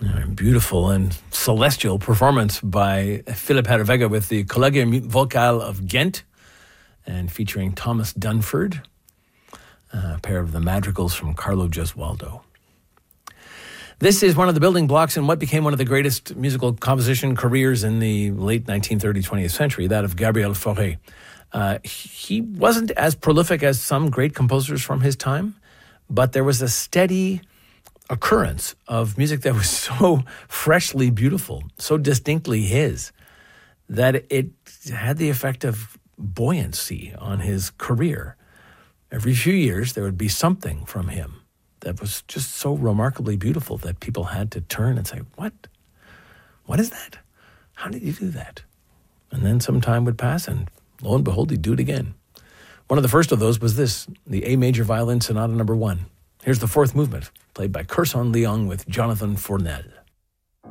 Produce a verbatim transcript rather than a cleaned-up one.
Uh, beautiful and celestial performance by Philip Herreweghe with the Collegium Vocale of Ghent and featuring Thomas Dunford, a pair of the madrigals from Carlo Gesualdo. This is one of the building blocks in what became one of the greatest musical composition careers in the late nineteenth, thirtieth, twentieth century, that of Gabriel Fauré. Uh, he wasn't as prolific as some great composers from his time, but there was a steady occurrence of music that was so freshly beautiful, so distinctly his, that it had the effect of buoyancy on his career. Every few years, there would be something from him that was just so remarkably beautiful that people had to turn and say, what? What is that? How did you do that? And then some time would pass, and lo and behold, he'd do it again. One of the first of those was this, the A Major Violin Sonata Number One. Here's the fourth movement, played by Kerson Leung with Jonathan Fournel.